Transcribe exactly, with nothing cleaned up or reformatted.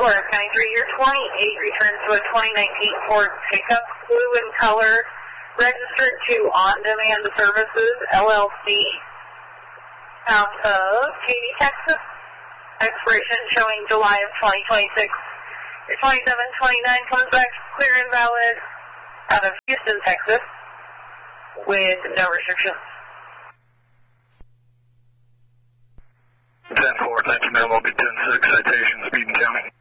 Dolores County three, year twenty-eight returns to a twenty nineteen Ford pickup, blue in color, registered to On Demand Services, L L C, out of Katy, Texas. Expiration showing July of twenty twenty-six. Your twenty-seven twenty-nine comes back clear and valid out of Houston, Texas, with no restrictions. ten four, thank you, ma'am. I'll be ten six, citation, Speed and County.